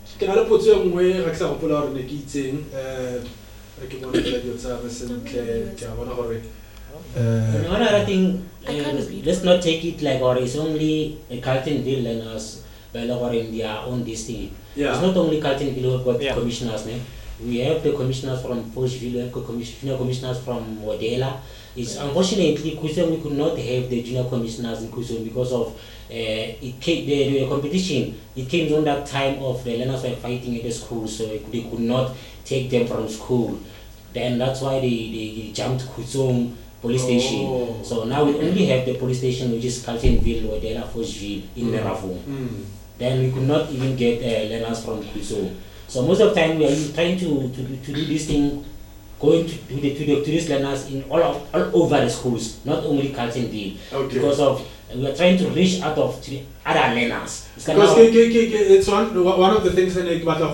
Ke na le potso e nngwe ga ke sa gopola gore ne ke itseng re ke bona fela dilo tsa re sentle ke a bona gore Another thing, let's not take it like or it's only a Carltonville learners or in their own district. Yeah. It's not only Carltonville who've got Yeah. commissioners. We have the commissioners from Fochville, we have junior commissioners from Wadela. It's unfortunately Kusum we could not have the junior commissioners in Kusum because of it came the competition. It came on that time of the learners were fighting at the school, so they could not take them from school. Then that's why they jumped Kusum police station. So now we only have the police station which is Carltonville, Wadela, Fochville in Merafung. Then we could not even get learners from Kusum. So most of the time we are trying to do this thing, going to these learners in all over the schools, not only Carltonville. Okay. Because of we are trying to reach out of to the other learners. Because it's one of the things that I batla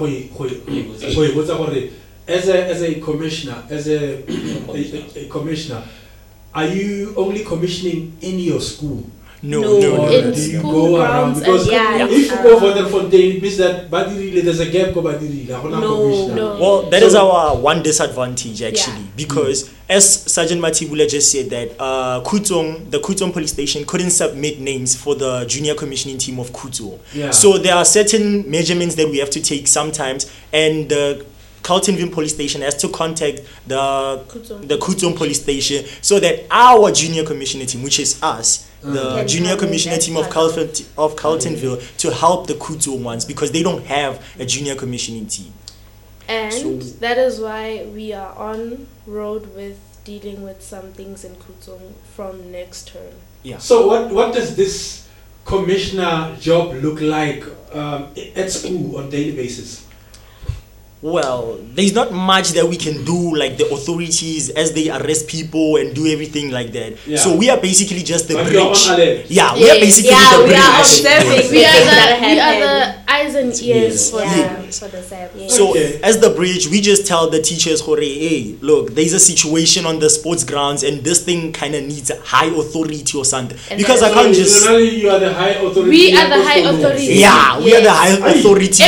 go as a commissioner, as a commissioner, are you only commissioning in your school? No. Or do you go around? Because if you go for the Fontaine, it means that Badiri, there's a gap go Badiri. No. Well, that is our one disadvantage actually, because as Sergeant Matibula just said that the Kutong police station couldn't submit names for the junior commissioning team of Kutong. Yeah. So there are certain measurements that we have to take sometimes, and the Carltonville police station has to contact the Kutong police station so that our junior commissioner team, which is us, the junior commissioner team of Carltonville, to help the Kutong ones because they don't have a junior commissioning team. And that is why we are on road with dealing with some things in Kutong from next term. Yeah. So what does this commissioner job look like at school on daily basis? Well, there's not much that we can do like the authorities as they arrest people and do everything like that. Yeah. So we are basically just the But bridge. you're on alert. Yeah, we are basically the we bridge. are observing. We are the eyes and ears for for the SAP. So Okay. as the bridge, we just tell the teachers, hey, look, there's a situation on the sports grounds and this thing kind of needs a high authority or something. And Because I that's can't just... You are the high authority. We are the high authority. Yeah, we are the high authority.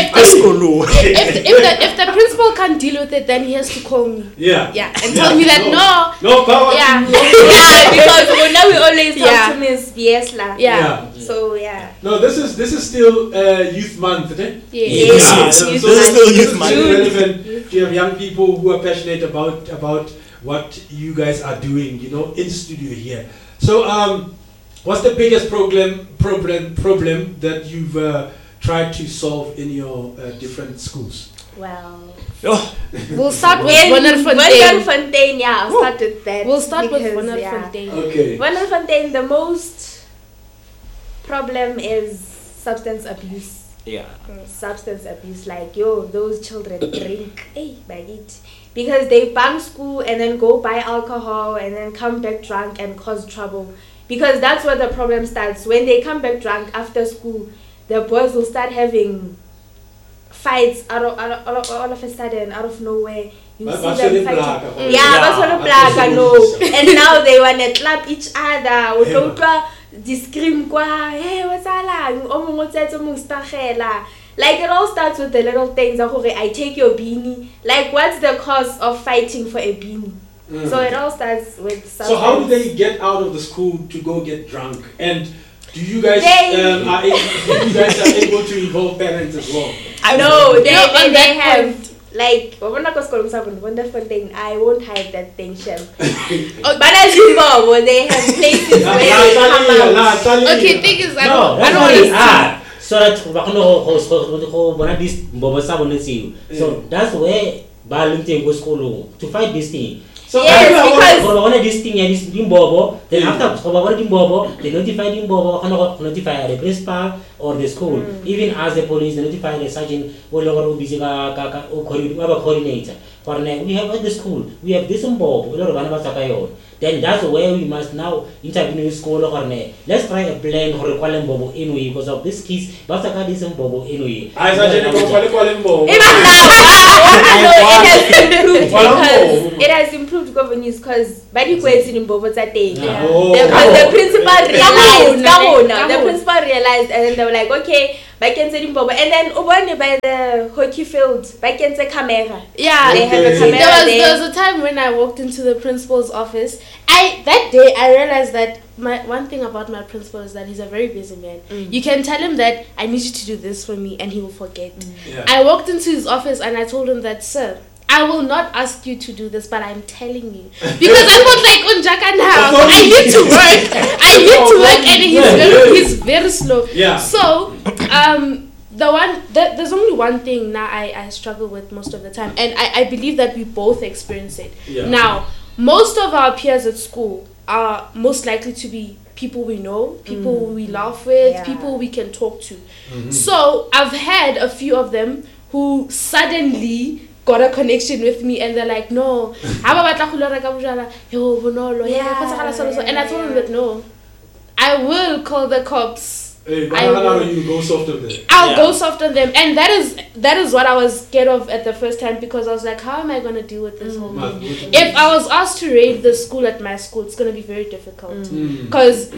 If the principal can't deal with it, then he has to call me. Yeah. And tell me that no power. Yeah. Because now we always talk Yeah. to Miss Biesla. Yeah. So yeah. No, this is still Youth Month, eh? Yes. So This is still Youth Month. It's relevant. If you have young people who are passionate about what you guys are doing, in studio here. So, what's the biggest problem that you've tried to solve in your different schools? Well, We'll start with Wonderfontein. Wonderfontein. Yeah, I'll start with that. We'll start with because, Wonderfontein. Okay. Wonderfontein, the most problem is substance abuse. Yeah. Substance abuse, like those children drink, because they bunk school and then go buy alcohol and then come back drunk and cause trouble. Because that's where the problem starts. When they come back drunk after school, the boys will start having fights all of a sudden, out of nowhere. You see them fighting. And now they want to clap each other. They scream, hey, what's that? Like it all starts with the little things. I take your beanie. Like, what's the cause of fighting for a beanie? So it all starts with something. So how do they get out of the school to go get drunk? And do you guys are able to involve parents as well? No, they have. Like, Wonderfontein, I won't hide that thing, Shem. But as you know, they have places where they come out. Okay, thing is, I No, don't that's want what to it are. So that's where Balunting goes to fight this thing. So Yes, This thing and this Dimbobo, then after Dimbobo, they notify Dimbobo, notify the principal or the school. Even as the police, they notify the sergeant or coordinator. We have at the school, we have this Dimbobo, then that's where we must now intervene with school. Let's try a plan for Kuala Bobo anyway because of this kids. Basaka this Bobo anyway. It has improved governance because by the way in Bobo's a day. The principal realized and then they were like, okay, and then ubone by the hockey field, camera. Yeah, They have a camera there was a time when I walked into the principal's office. That day I realized that one thing about my principal is that he's a very busy man. You can tell him that I need you to do this for me and he will forget. Yeah. I walked into his office and I told him that, sir, I will not ask you to do this, but I'm telling you. Because I felt like Unjaka now. I need to work. And he's very slow. Yeah. So, there's only one thing now I struggle with most of the time. And I believe that we both experience it. Yeah. Now, most of our peers at school are most likely to be people we know, people we laugh with, people we can talk to. So, I've had a few of them who suddenly got a connection with me and they're like, no, and I told them that no, I will call the cops. Hey, you go soft on them. I'll go soft on them, and that is what I was scared of at the first time, because I was like, how am I going to deal with this whole thing? If I was asked to raid the school at my school, it's going to be very difficult because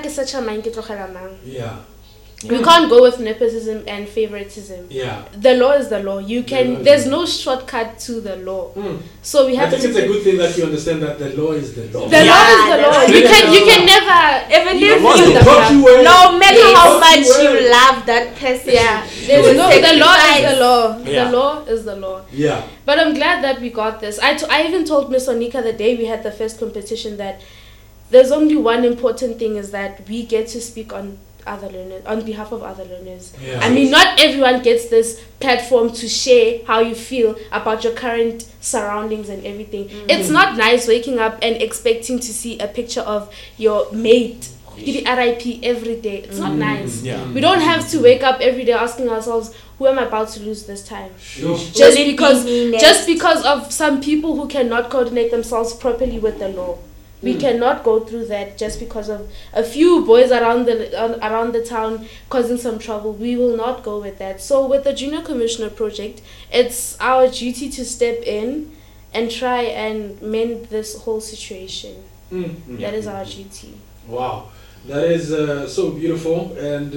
yeah. We can't go with nepotism and favoritism. Yeah. The law is the law. You can. There's no shortcut to the law. So we have. I think it's a good thing that you understand that the law is the law. The law is the law. You can never even if no matter how much you love that person. Yeah. There's no. The law is the law. Yeah. The law is the law. Yeah. But I'm glad that we got this. I even told Miss Onika the day we had the first competition that there's only one important thing, is that we get to speak on other learners, on behalf of other learners. Yeah. I mean, not everyone gets this platform to share how you feel about your current surroundings and everything. It's not nice waking up and expecting to see a picture of your mate RIP every day. It's not nice. Yeah. We don't have to wake up every day asking ourselves, who am I about to lose this time? Sure. Just because of some people who cannot coordinate themselves properly with the law. We cannot go through that just because of a few boys around the town causing some trouble. We will not go with that. So with the Junior Commissioner project, it's our duty to step in and try and mend this whole situation. That is our duty. Wow. That is so beautiful, and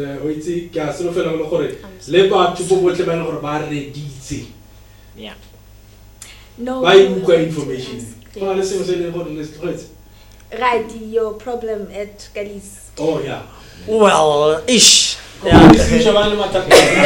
Yeah. No. Buy information. Your problem at Kalis. Oh yeah. Well, ish. What problem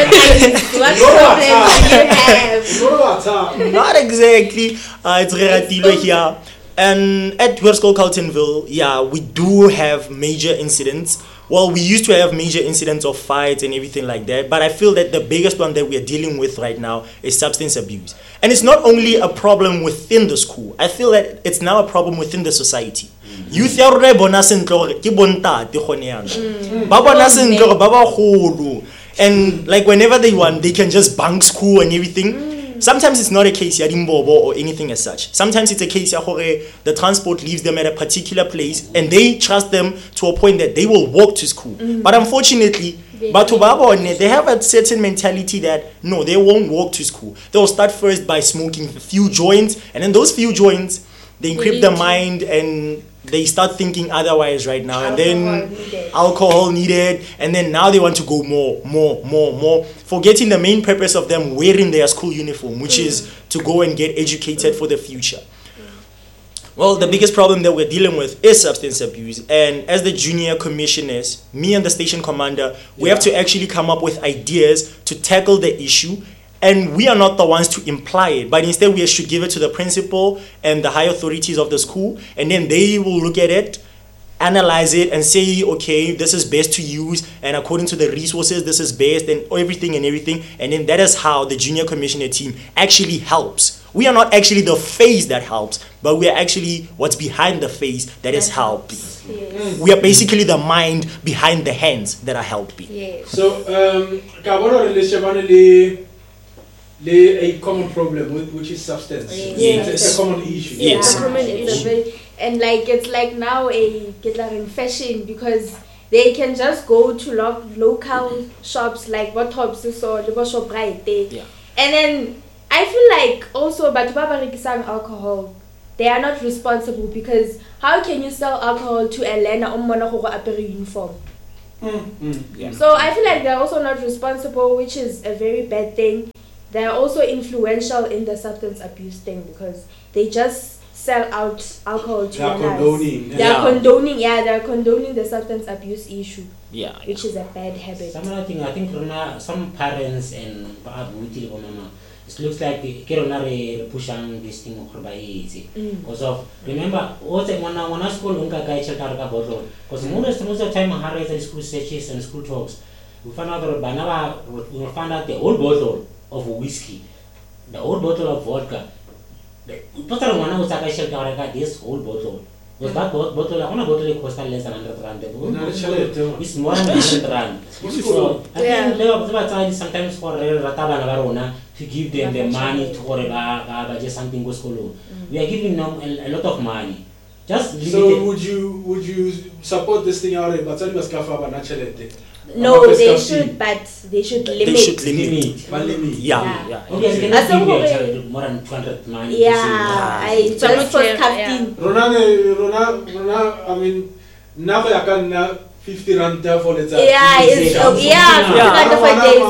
do you have? Not exactly. It's Reratilo here. And at Hoërskool Carletonville, yeah, we do have major incidents. Well, we used to have major incidents of fights and everything like that, but I feel that the biggest one that we are dealing with right now is substance abuse. And it's not only a problem within the school. I feel that it's now a problem within the society. Youth ya rona bona sentle ke bontate gone yana. Ba bona sentle ba bagolo. And like whenever they want, they can just bunk school and everything. Sometimes it's not a case ya dimbobo or anything as such. Sometimes it's a case ya gore the transport leaves them at a particular place and they trust them to a point that they will walk to school. But unfortunately, they have a certain mentality that no, they won't walk to school. They'll start first by smoking a few joints, and then those few joints, they encrypt their mind and they start thinking otherwise right now. And then alcohol needed, and then now they want to go more, forgetting the main purpose of them wearing their school uniform, which is to go and get educated for the future. Well, the biggest problem that we're dealing with is substance abuse. And as the junior commissioners, me and the station commander, we have to actually come up with ideas to tackle the issue. And we are not the ones to imply it, but instead we should give it to the principal and the high authorities of the school. And then they will look at it, analyze it, and say, okay, this is best to use. And according to the resources, this is best, and everything. And then that is how the junior commissioner team actually helps. We are not actually the face that helps, but we are actually what's behind the face that is helping. Yes. We are basically the mind behind the hands that are helping. Yes. So, a common problem which is substance. Yes. It's a common issue. Yes. And like it's like now a fashion, because they can just go to local shops like what tops or the shop right there. Yeah. And then I feel like also batu alcohol, they are not responsible, because how can you sell alcohol to a learner apere uniform? Yeah. So I feel like they're also not responsible, which is a very bad thing. They're also influential in the substance abuse thing because they just sell out alcohol to They're condoning. They're condoning the substance abuse issue. Yeah. Which is a bad habit. Some other thing, I think some parents and it looks like they pushing this thing because of remember when I school because most of the time I school searches and school talks we found out the whole bottle of whiskey, the whole bottle of vodka. This whole bottle. Was that bottle? I want a bottle cost less than 100 rand. It's more than 100 rand. So I think they are sometimes for to give them the money to just something goes school. We are giving them a lot of money. Just so would you support this thing out? No, they should, but they should limit. They should limit. Yeah. Okay, I cannot give a child more than 200 money. I just for captain. Rona, I mean, now I can 50 rand for the time. Yeah, it's okay. Yeah, 50 rand for days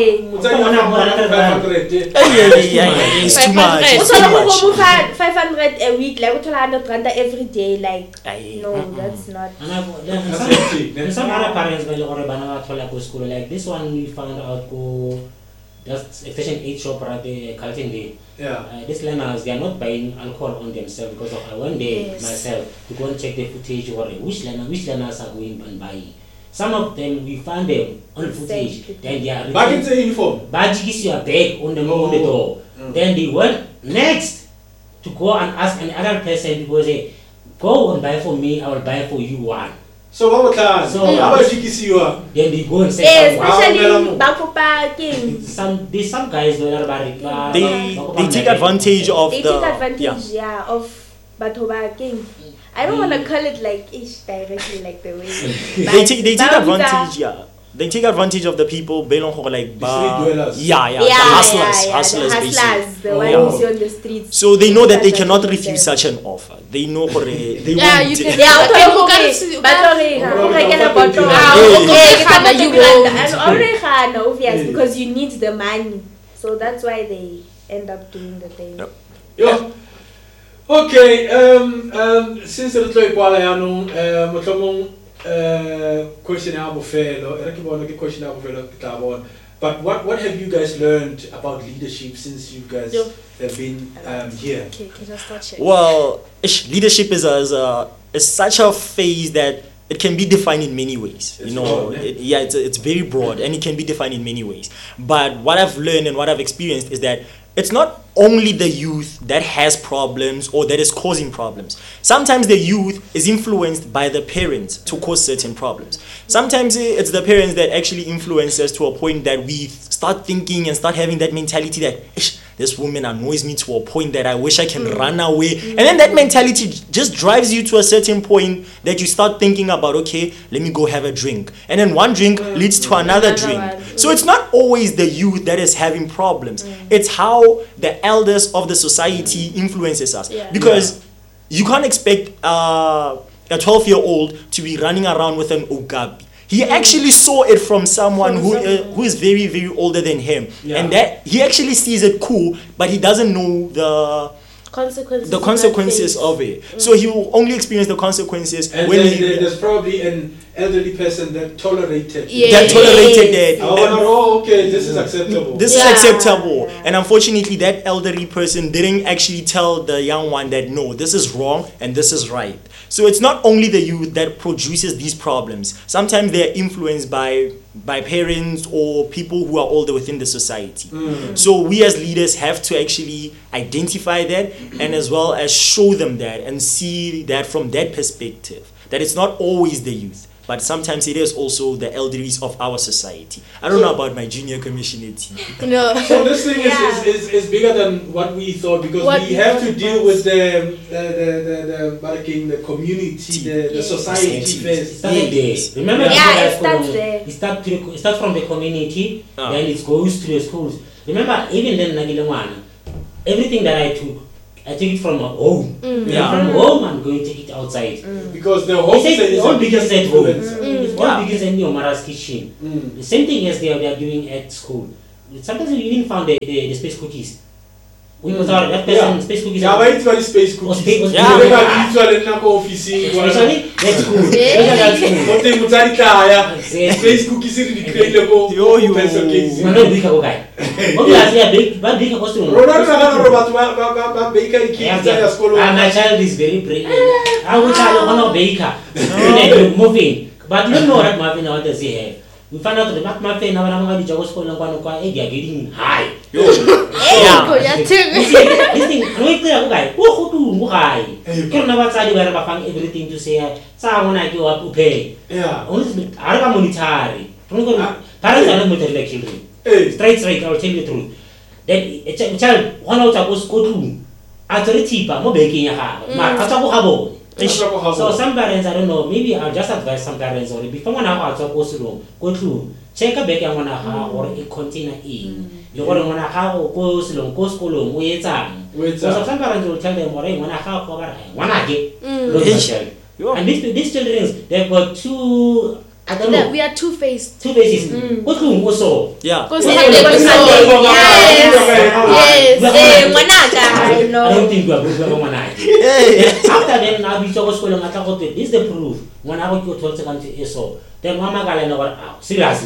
okay. It's too much. It's too much. 500 a week, like 100 rand every day, like no, that's not. And some other parents go school like this one we found out go just a Section 8 shop at the Carlton Day. These learners, they are not buying alcohol on themselves because of one day myself to go and check the footage or which learners are going and buying. Some of them we found them on footage. Then they are back into uniform. Badge is your bag on the door. Then they went next to go and ask an adult person to go say, go and buy for me, I will buy for you one. So what was that? So how about you? Then they go and say, especially back for parking. There's some guys they take advantage of of Batoba King. I don't want to call it like ish directly like the way they take advantage. They take advantage of the people like the hustlers the one you see on the streets. So they know that they cannot refuse such an offer. They know they won't. Because you need the money. So that's why they end up doing the thing. Okay, since the question but what have you guys learned about leadership since you guys have been here? Okay, can I start sharing? Well, leadership is such a phase that it can be defined in many ways. It's very broad and it can be defined in many ways. But what I've learned and what I've experienced is that it's not only the youth that has problems or that is causing problems. Sometimes the youth is influenced by the parents to cause certain problems. Sometimes it's the parents that actually influence us to a point that we start thinking and start having that mentality that this woman annoys me to a point that I wish I can run away. And then that mentality just drives you to a certain point that you start thinking about, okay, let me go have a drink. And then one drink leads to another drink. So it's not always the youth that is having problems. It's how the elders of the society influences us. Because you can't expect a 12-year-old to be running around with an Ogabi. He actually saw it from someone who is very, very older than him. And that he actually sees it cool, but he doesn't know the consequences of it. So he will only experience the consequences and when there's probably an elderly person that tolerated it. Okay, this is acceptable. This is acceptable. And unfortunately, that elderly person didn't actually tell the young one that no, this is wrong and this is right. So it's not only the youth that produces these problems. Sometimes they're influenced by parents or people who are older within the society. So we as leaders have to actually identify that and as well as show them that and see that from that perspective, that it's not always the youth, but sometimes it is also the elderlies of our society. I don't know about my junior commissioner team. So this thing is bigger than what we thought because we have to deal with the community, the society first. Remember, it starts there. It starts from the community, then it goes to the schools. Remember, even then, everything that I took I take it from home. Yeah. From home, I'm going to take it outside. Because the home It all begins at home. It all Yeah. begins in your mother's kitchen. The same thing as they are doing at school. Sometimes we even found the space cookies. We put our that person space cookies. Yeah, but it's very space Or cookies. space Yeah. Especially in office. Especially that's school. Yeah. Especially at school. What they mutsari kaya. Exactly. Space cookies in the crate level. Yo. Pencil cakes. Mana bika ko guy. Obviously, but bika ko stu. Rona bakery kids at school. My child is very brilliant. I will tell you one baker. Moving. But you know what Marvin what does he have? We found out that Marvin now I'm going to go school and they are getting high. Yeah. This thing, I'm going to go guy. Who high? Can never tell you where I found everything to say. Someone I go up to pay. Yeah. Only I don't monetary. Parents are not monetary like children. Straight, I will tell you the truth. Then a child, one out of school room. After cheaper, more baking a ha. So some parents, I don't know, maybe I'll just advise some parents or before one hour to go through, check a back and one or a container in. You want to how goes long, go school, wait. So some parents will tell them, or I want to how cover one again. And these children, they've got two. I don't know. We are two-faced. Two faces. What room also? Yeah. Because Yes. I don't think we are going to one After then, now we talk school and I this is the proof. When I go to the country, so then Mama Galena, seriously.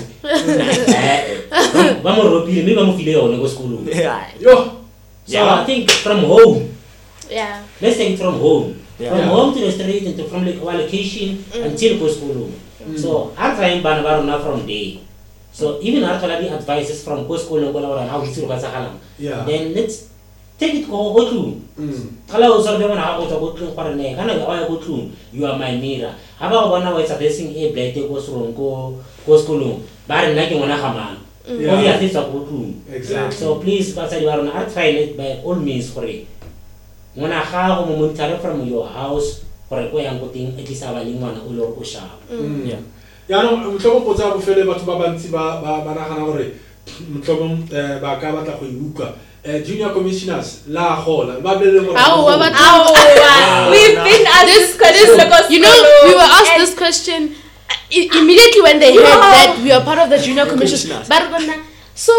Vamos maybe I'm feeling on school. Yeah. Yo. So I think from home. Yeah. Let's take it from home. Yeah. From home to the street and from the location until go school. So I'm trying Banabaruna from day. So even after the advices from go school and how to Yeah. then let's take it go through. Hello, so they want to go through for a neck. Go through. You are my mirror. How about one hour suggesting a blade goes wrong, go school. But like you want to come on. Obviously, go through. Exactly. So please, Pastor, you are on our try it by all means for it. When I have a moment from your house for a way I'm putting it is our limon or sharp. Yeah. Ya no mtlobo potsa bo fele batho ba bantsi ba nagana gore mtlobo ba ka batla go iuka junior commissioners la gola ba bele mo We've been asked this question. You know, we were asked this question immediately when they heard that we are part of the junior commission. So,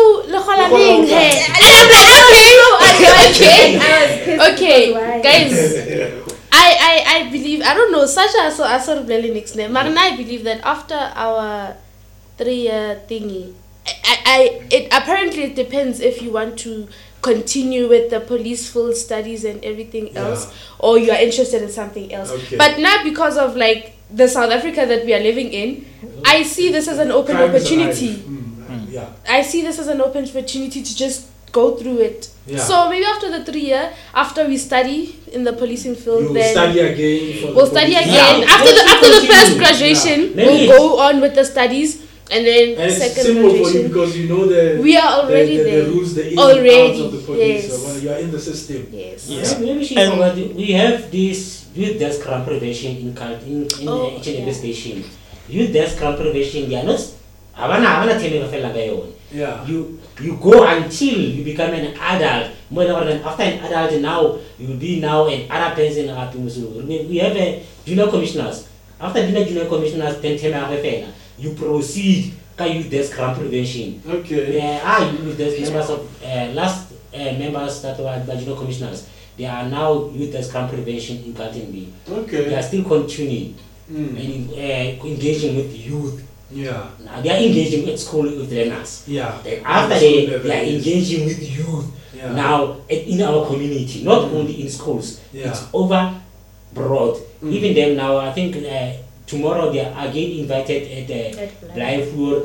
okay, guys. I believe, I don't know, Sasha I sort of really next name. Marina, I believe that after our 3-year thingy, it apparently depends if you want to continue with the police field studies and everything else, or you are interested in something else. Okay. But now because of like the South Africa that we are living in, I see this as an open opportunity. Yeah. I see this as an open opportunity to just go through it. Yeah. So maybe after the 3 year, after we study in the policing field, You'll then study again. we'll study again. Yeah. After the first graduation, Maybe we'll go on with the studies, and then And it's second simple for you graduation. because you know the We are already the there. rules, the ins Already, and outs of the police. yes. So when you are in the system. Yes. Yeah. Maybe she And- forgot we have this youth desk crime prevention in Oh, each and every yeah. station. Youth desk crime prevention, they are not. I wanna tell you a Yeah. You go until you become an adult. More than after an adult now, you will be now an adult person. We have a junior commissioners. After junior commissioners, then you proceed to youth desk crime prevention. Okay. There are youth desk members of last members that were the junior commissioners. They are now youth desk crime prevention in Kaltenby. They Okay. are still continuing and engaging with youth. Yeah. Now they are engaging with school with learners. Yeah. Then after School they level, are yes. engaging with youth Yeah. now in our community, not only in schools. Yeah. It's over broad. Even them now, I think tomorrow they are again invited at the Blyford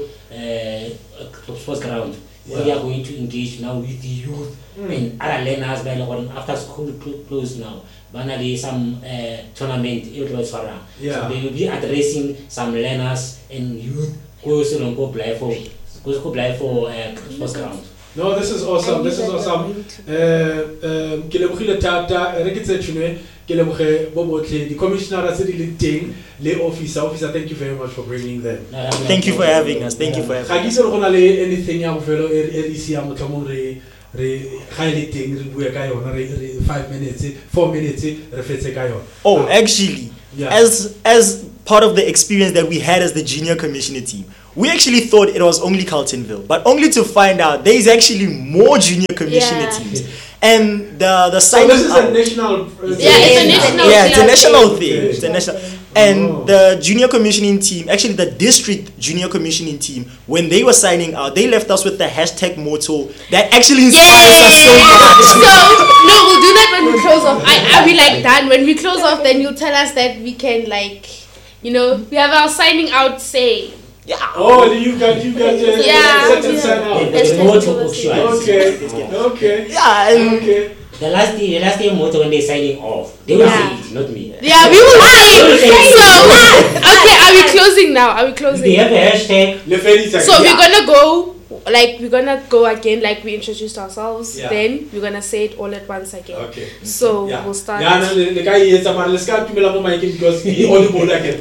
sports ground. We are going to engage now with the youth and other learners by after school close now. Banally some tournament Yeah. so they will be addressing some learners and youth who go apply for sports ground. No, this is awesome. This is awesome. Ke lebogile thata re ke tse tshone ke leboge bo botlhe di commissioner tse di leng teng le officer thank you very much for bringing them. Thank you for having us. Thank you for having us. Ga ke se re gona le anything ya bofelo e re isi ya motlhomong re ga ile teng re bua ka yona re 5 minutes 4 minutes re fetse ka yona. Oh, actually, as part of the experience that we had as the junior commissioner team, we actually thought it was only Carltonville, but only to find out there is actually more junior commissioner teams. And the so this is a national it's a national thing. It's a national. And the junior commissioning team, actually the district junior commissioning team, when they were signing out, they left us with the hashtag motto that actually inspires us so much. So no, we'll do that when we close off. Are we like done? When we close off, then you'll tell us that we can we have our signing out say. Yeah. Oh, you got sign out. The motto of sure. Okay. Yeah. Okay. The last year motto when they're signing off, they will say it, not me. Yeah, we will say it. So, okay, are we closing now? Are we closing? They have a hashtag. So we're gonna go again like we introduced ourselves. Yeah. Then we're gonna say it all at once again. Okay. So we'll start. Yeah, no, the guy is a man. Let's start to because he only board again.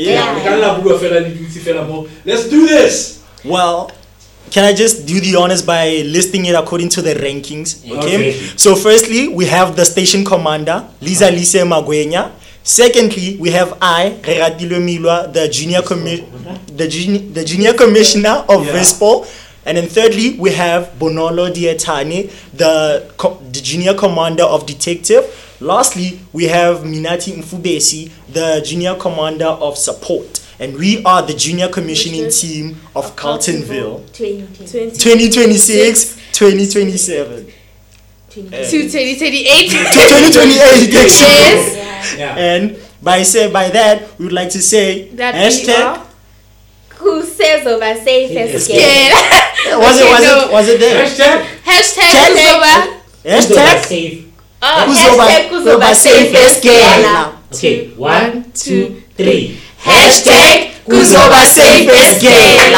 Let's do this. Well, can I just do the honors by listing it according to the rankings? Okay. So firstly, we have the station commander, Lisa Lise Magwenya. Secondly, we have Reratilo Milwa, the junior commissioner of Vispol. And then thirdly, we have Bonolo Dietane, the junior commander of detective. Lastly, we have Minati Mfubesi, the junior commander of support. And we are the junior commissioning team of Carltonville 2026, 2027. To 2028. 2028, Yes. Yeah. And by that, we would like to say That hashtag. Who says over safe as scared? Yeah. Was it there? Hashtag Hashtag Kuzoba safe as scared. Okay, 1, 2, 3. Hashtag Kuzoba safe as scared.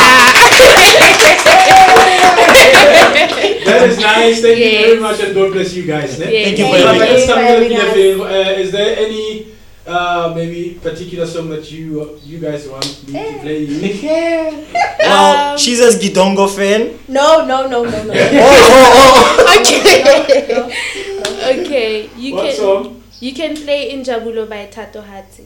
That is nice. Thank you very much, and God bless you guys. Thank you for having us. Is there any maybe particular song that you guys want me to play? Well, she's a Gidongo fan. No. Okay. What song? You can play Injabulo by Tato Hatsi.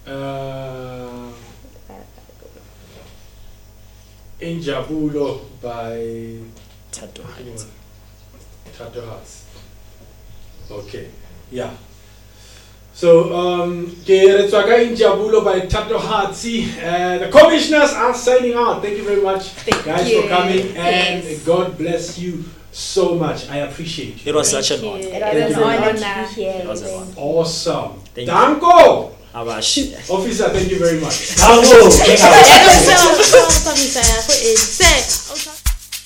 Injabulo by Tato Hearts. Okay, yeah. So, Geretswaga Injabulo by Tato Hatsi. The commissioners are signing out. Thank you very much, guys, for coming, and God bless you so much. I appreciate you. It was such an honor. It was an honor to be here. It was an honor. Awesome. Thank you. Danko! Abash. Officer, thank you very much. Bravo! Check out.